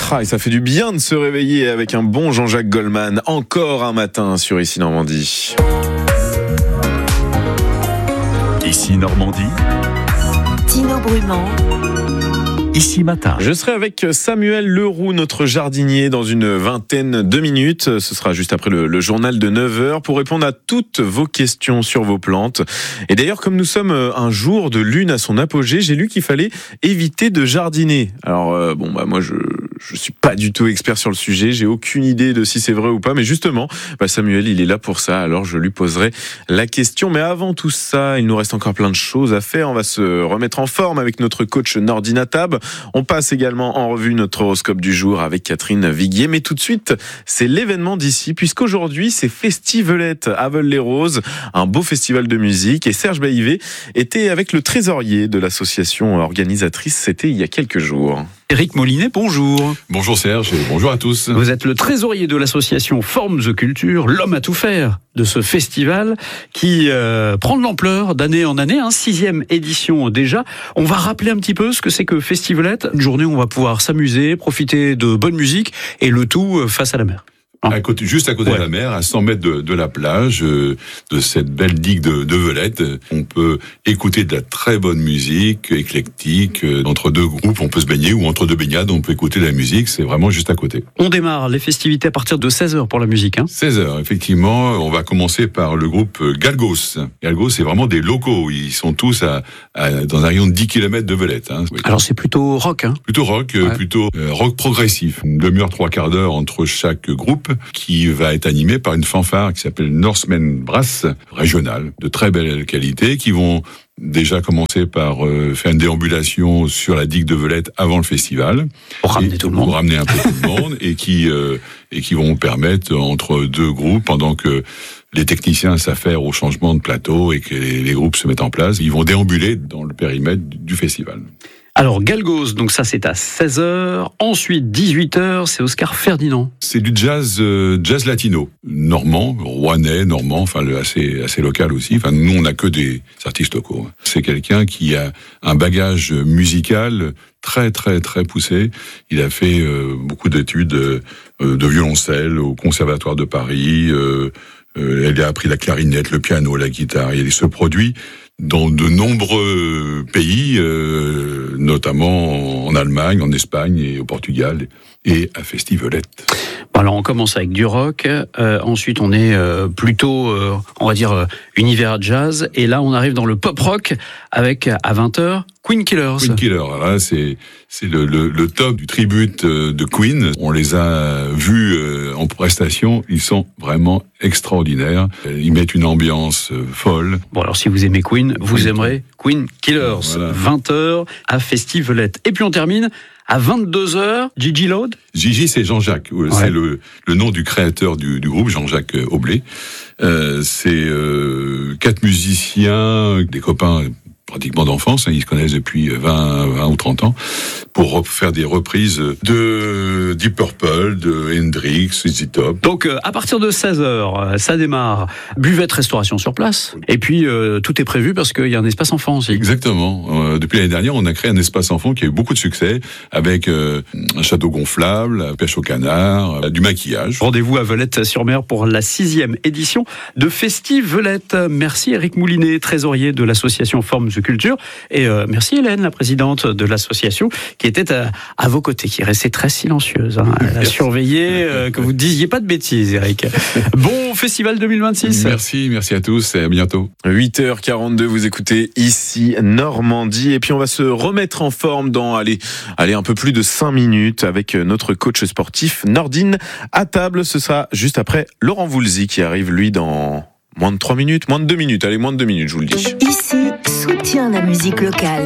Et ça fait du bien de se réveiller avec un bon Jean-Jacques Goldman. Encore un matin sur Ici Normandie. Ici Normandie. Tino Brumand. Ici Matin. Je serai avec Samuel Leroux, notre jardinier, dans une vingtaine de minutes. Ce sera juste après le journal de 9h pour répondre à toutes vos questions sur vos plantes. Et d'ailleurs, comme nous sommes un jour de lune à son apogée, j'ai lu qu'il fallait éviter de jardiner. Alors, moi, je suis pas du tout expert sur le sujet. J'ai aucune idée de si c'est vrai ou pas. Mais justement, Samuel, il est là pour ça. Alors, je lui poserai la question. Mais avant tout ça, il nous reste encore plein de choses à faire. On va se remettre en forme avec notre coach Nordine Atab. On passe également en revue notre horoscope du jour avec Catherine Viguier. Mais tout de suite, c'est l'événement d'ici, puisqu'aujourd'hui, c'est Festivelette à Veules-les-Roses, un beau festival de musique. Et Serge Baillivet était avec le trésorier de l'association organisatrice. C'était il y a quelques jours. Éric Molinet, bonjour. Bonjour Serge et bonjour à tous. Vous êtes le trésorier de l'association Forme the Culture, l'homme à tout faire de ce festival qui prend de l'ampleur d'année en année, 6e édition déjà. On va rappeler un petit peu ce que c'est que Festivelette, une journée où on va pouvoir s'amuser, profiter de bonne musique et le tout face à la mer. Juste à côté de la mer, à 100 mètres de la plage, de cette belle digue de Velette, on peut écouter de la très bonne musique, éclectique. Entre deux groupes, on peut se baigner, ou entre deux baignades, on peut écouter de la musique. C'est vraiment juste à côté. On démarre les festivités à partir de 16h pour la musique. 16h, effectivement. On va commencer par le groupe Galgos. Galgos, c'est vraiment des locaux. Ils sont tous dans un rayon de 10 km de Velette. Oui. Alors c'est plutôt rock. Plutôt rock, plutôt rock progressif. Une demi-heure, 3/4 d'heure entre chaque groupe, qui va être animé par une fanfare qui s'appelle Norsemen Brass, régionale, de très belle qualité, qui vont déjà commencer par faire une déambulation sur la digue de Velette avant le festival. Pour ramener tout le monde. Pour ramener un peu tout le monde, et qui vont permettre, entre deux groupes, pendant que les techniciens s'affairent au changement de plateau et que les groupes se mettent en place, ils vont déambuler dans le périmètre du festival. Alors Galgos, donc ça c'est à 16h. Ensuite 18h, c'est Oscar Ferdinand. C'est du jazz latino, normand, rouennais, normand, assez local aussi. Nous on n'a que des artistes locaux. C'est quelqu'un qui a un bagage musical très très très poussé. Il a fait beaucoup d'études de violoncelle au Conservatoire de Paris. Elle a appris la clarinette, le piano, la guitare. Il se produit dans de nombreux pays, notamment en Allemagne, en Espagne et au Portugal, et à Festivelette. Alors on commence avec du rock, ensuite on est plutôt, on va dire, univers jazz, et là on arrive dans le pop rock avec, à 20h, Queen Killers. Queen Killers, là c'est le top du tribute de Queen. On les a vus en prestation, ils sont vraiment extraordinaires. Ils mettent une ambiance folle. Bon alors si vous aimez Queen, vous aimerez Queen Killers. Voilà. 20h à Festivelette. Et puis on termine à 22h, Gigi Load. Gigi, c'est Jean-Jacques. Ouais. C'est le nom du créateur du groupe, Jean-Jacques Aublé. C'est 4 musiciens, des copains pratiquement d'enfance, ils se connaissent depuis 20 ou 30 ans, pour faire des reprises de Deep Purple, de Hendrix, ZZ Top. Donc à partir de 16h, ça démarre, buvette, restauration sur place, et puis tout est prévu parce qu'il y a un espace enfant aussi. Exactement. Depuis l'année dernière, on a créé un espace enfant qui a eu beaucoup de succès, avec un château gonflable, pêche au canard, du maquillage. Rendez-vous à Velette-sur-Mer pour la 6e édition de Festivelette. Merci Éric Molinet, trésorier de l'association Forme the Culture, et merci Hélène, la présidente de l'association, qui était à vos côtés, qui restait très silencieuse. Elle a surveillé que vous ne disiez pas de bêtises, Éric. Bon festival 2026. Merci à tous et à bientôt. 8h42, vous écoutez Ici Normandie, et puis on va se remettre en forme dans un peu plus de 5 minutes avec notre coach sportif Nordine Atab. Ce sera juste après Laurent Voulzy qui arrive lui dans moins de 3 minutes, moins de 2 minutes, je vous le dis. Ici, soutient la musique locale.